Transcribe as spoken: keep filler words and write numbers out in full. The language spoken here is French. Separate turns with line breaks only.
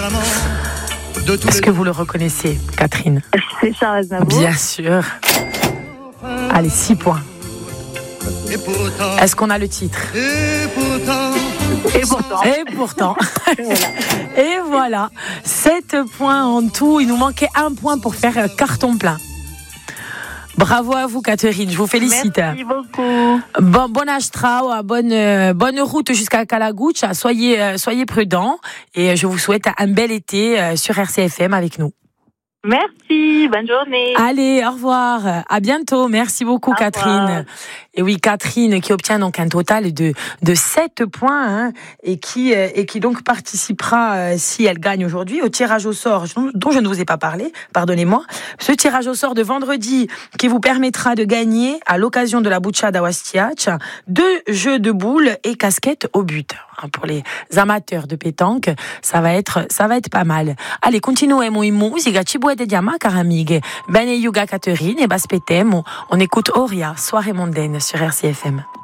Est-ce que vous le reconnaissez, Catherine?
C'est Charles Aznavour.
Bien sûr. Allez, six points. Est-ce qu'on a le titre?
Et pourtant.
Et pourtant. Et voilà. Sept points en tout. Il nous manquait un point pour faire carton plein. Bravo à vous, Catherine. Je vous félicite.
Merci beaucoup.
Bon, bon Ashtra, bonne, euh, bonne route jusqu'à Calagouche. Soyez, euh, soyez prudents. Et je vous souhaite un bel été euh, sur R C F M avec nous.
Merci, bonne journée.
Allez, au revoir. À bientôt. Merci beaucoup,
au
Catherine.
Revoir.
Et oui, Catherine qui obtient donc un total de, de sept points hein, et, qui, euh, et qui donc participera, euh, si elle gagne aujourd'hui, au tirage au sort dont je ne vous ai pas parlé, pardonnez-moi. Ce tirage au sort de vendredi qui vous permettra de gagner, à l'occasion de la Buccia d'Awastiach, deux jeux de boules et casquettes au but. Pour les amateurs de pétanque, ça va être, ça va être pas mal. Allez, continuons in musica, ci vuoi diama, cara amiche. Bene Yuga Catherine et Baspetemo. On écoute Oria, Soirée mondaine sur R C F M.